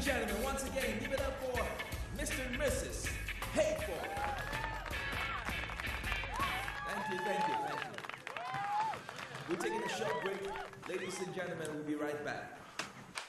and gentlemen, once again, give it up for Mr. and Mrs. Hateful. Thank you, thank you, thank you. We're taking a short break. Ladies and gentlemen, we'll be right back.